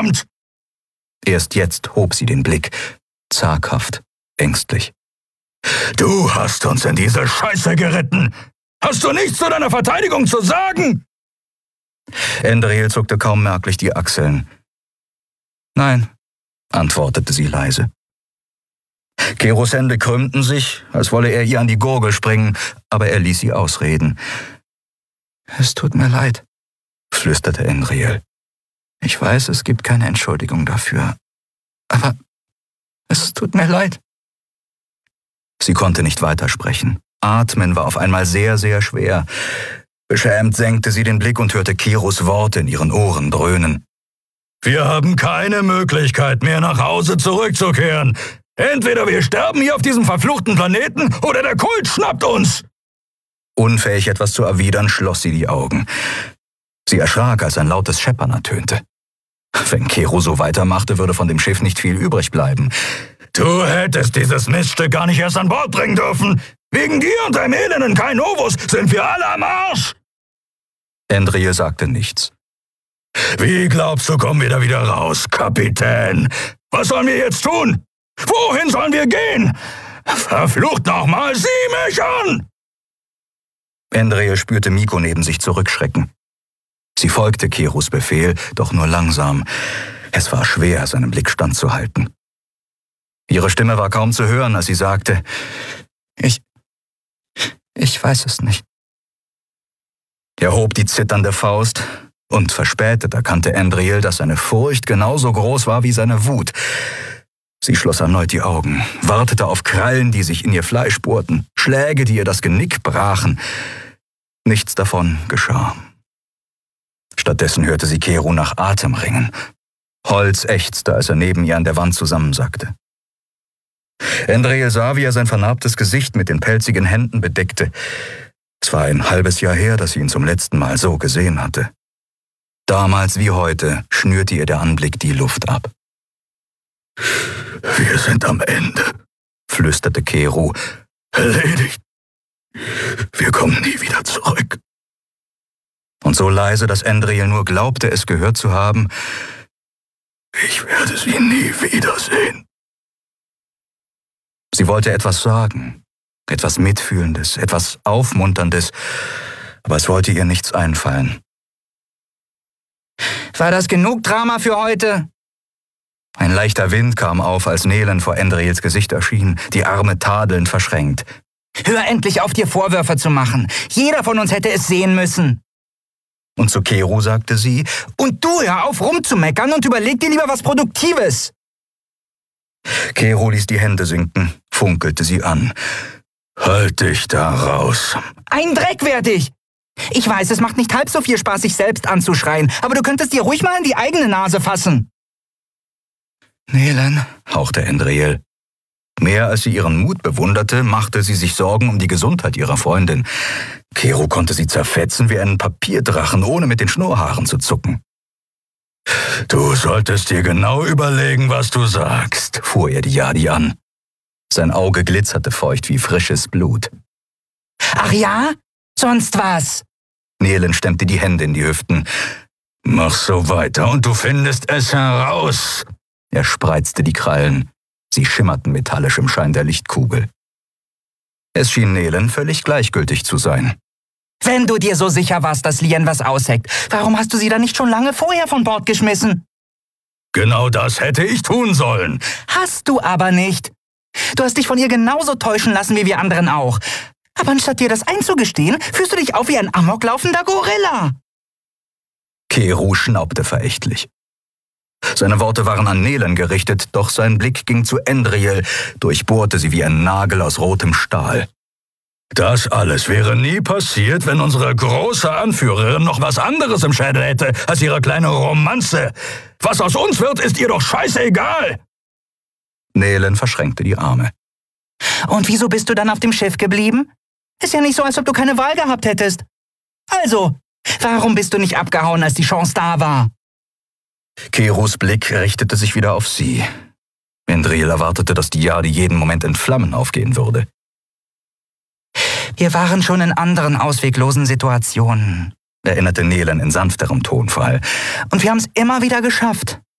verdammt! Erst jetzt hob sie den Blick, zaghaft, ängstlich. Du hast uns in diese Scheiße geritten! Hast du nichts zu deiner Verteidigung zu sagen? Endriel zuckte kaum merklich die Achseln. Nein, antwortete sie leise. Keros Hände krümmten sich, als wolle er ihr an die Gurgel springen, aber er ließ sie ausreden. Es tut mir leid, flüsterte Endriel. Ich weiß, es gibt keine Entschuldigung dafür, aber es tut mir leid. Sie konnte nicht weitersprechen. Atmen war auf einmal sehr, sehr schwer. Beschämt senkte sie den Blick und hörte Keros Worte in ihren Ohren dröhnen. Wir haben keine Möglichkeit mehr, nach Hause zurückzukehren. Entweder wir sterben hier auf diesem verfluchten Planeten oder der Kult schnappt uns. Unfähig etwas zu erwidern, schloss sie die Augen. Sie erschrak, als ein lautes Scheppern ertönte. Wenn Kero so weitermachte, würde von dem Schiff nicht viel übrig bleiben. Du hättest dieses Miststück gar nicht erst an Bord bringen dürfen. Wegen dir und deinem elenden Kai Novus sind wir alle am Arsch. Endriel sagte nichts. Wie glaubst du, kommen wir da wieder raus, Kapitän? Was sollen wir jetzt tun? Wohin sollen wir gehen? Verflucht nochmal, sieh mich an! Endriel spürte Miko neben sich zurückschrecken. Sie folgte Keros Befehl, doch nur langsam. Es war schwer, seinem Blick standzuhalten. Ihre Stimme war kaum zu hören, als sie sagte, Ich weiß es nicht. Er hob die zitternde Faust, und verspätet erkannte Endriel, dass seine Furcht genauso groß war wie seine Wut. Sie schloss erneut die Augen, wartete auf Krallen, die sich in ihr Fleisch bohrten, Schläge, die ihr das Genick brachen. Nichts davon geschah. Stattdessen hörte sie Kero nach Atem ringen. Holz ächzte, als er neben ihr an der Wand zusammensackte. Endriel sah, wie er sein vernarbtes Gesicht mit den pelzigen Händen bedeckte. Es war ein halbes Jahr her, dass sie ihn zum letzten Mal so gesehen hatte. Damals wie heute schnürte ihr der Anblick die Luft ab. Wir sind am Ende, flüsterte Kero. Erledigt. Wir kommen nie wieder zurück. Und so leise, dass Endriel nur glaubte, es gehört zu haben, ich werde sie nie wiedersehen. Sie wollte etwas sagen, etwas Mitfühlendes, etwas Aufmunterndes, aber es wollte ihr nichts einfallen. War das genug Drama für heute? Ein leichter Wind kam auf, als Nelen vor Endriels Gesicht erschien, die Arme tadelnd verschränkt. Hör endlich auf, dir Vorwürfe zu machen. Jeder von uns hätte es sehen müssen. Und zu Kero sagte sie, und du hör auf rumzumeckern und überleg dir lieber was Produktives. Kero ließ die Hände sinken, funkelte sie an. Halt dich da raus. Ein Dreck werd ich! Ich weiß, es macht nicht halb so viel Spaß, sich selbst anzuschreien, aber du könntest dir ruhig mal in die eigene Nase fassen. Nelen, hauchte Endriel. Mehr als sie ihren Mut bewunderte, machte sie sich Sorgen um die Gesundheit ihrer Freundin. Kero konnte sie zerfetzen wie einen Papierdrachen, ohne mit den Schnurrhaaren zu zucken. Du solltest dir genau überlegen, was du sagst, fuhr er die Yadi an. Sein Auge glitzerte feucht wie frisches Blut. Ach ja? Sonst was? Nelen stemmte die Hände in die Hüften. Mach so weiter und du findest es heraus. Er spreizte die Krallen. Sie schimmerten metallisch im Schein der Lichtkugel. Es schien Nelen völlig gleichgültig zu sein. Wenn du dir so sicher warst, dass Lien was ausheckt, warum hast du sie dann nicht schon lange vorher von Bord geschmissen? Genau das hätte ich tun sollen. Hast du aber nicht. Du hast dich von ihr genauso täuschen lassen wie wir anderen auch. Aber anstatt dir das einzugestehen, führst du dich auf wie ein amoklaufender Gorilla. Kero schnaubte verächtlich. Seine Worte waren an Nelen gerichtet, doch sein Blick ging zu Endriel, durchbohrte sie wie ein Nagel aus rotem Stahl. Das alles wäre nie passiert, wenn unsere große Anführerin noch was anderes im Schädel hätte als ihre kleine Romanze. Was aus uns wird, ist ihr doch scheißegal. Nelen verschränkte die Arme. Und wieso bist du dann auf dem Schiff geblieben? Ist ja nicht so, als ob du keine Wahl gehabt hättest. Also, warum bist du nicht abgehauen, als die Chance da war? Keros Blick richtete sich wieder auf sie. Endriel erwartete, dass die Yadi jeden Moment in Flammen aufgehen würde. Wir waren schon in anderen ausweglosen Situationen, erinnerte Nelen in sanfterem Tonfall. Und wir haben es immer wieder geschafft.